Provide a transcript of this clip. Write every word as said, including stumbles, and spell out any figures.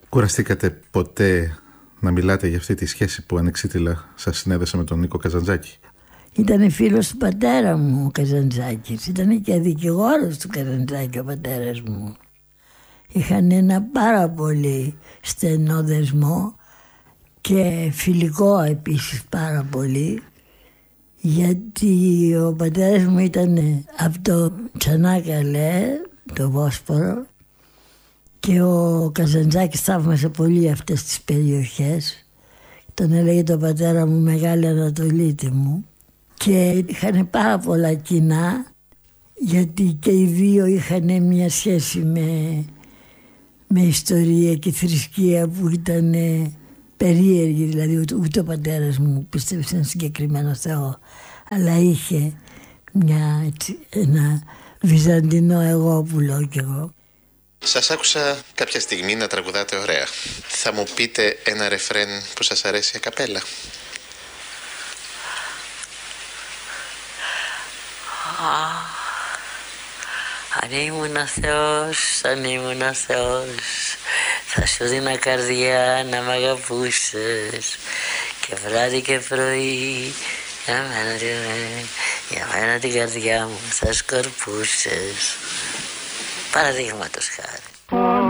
Κουραστήκατε ποτέ να μιλάτε για αυτή τη σχέση που ανεξίτηλα σας συνέδεσε με τον Νίκο Καζαντζάκη? Ήτανε φίλος του πατέρα μου ο Καζαντζάκης. Ήτανε και δικηγόρος του Καζαντζάκη ο πατέρας μου. Είχαν ένα πάρα πολύ στενό δεσμό και φιλικό επίσης πάρα πολύ, γιατί ο πατέρας μου ήταν από το Τσανάκαλε, το Βόσπορο, και ο Καζαντζάκης θαύμασε πολύ αυτές τις περιοχές. Τον έλεγε το πατέρα μου Μεγάλη Ανατολίτη μου, και είχαν πάρα πολλά κοινά, γιατί και οι δύο είχαν μια σχέση με, με ιστορία και θρησκεία που ήταν περίεργη. Δηλαδή ούτε, ούτε ο πατέρας μου πίστευε σε έναν συγκεκριμένο Θεό, αλλά είχε μια, έτσι, ένα βυζαντινό εγώ που λέω κι εγώ. Σας άκουσα κάποια στιγμή να τραγουδάτε ωραία. Θα μου πείτε ένα ρεφρέν που σας αρέσει a cappella? Αν ήμουν Θεός, αν ήμουν Θεός, θα σου δίνα καρδιά να μ' αγαπούσες, και βράδυ και πρωί για μένα, για μένα την καρδιά μου θα σκορπούσες. Παραδείγματος χάρη.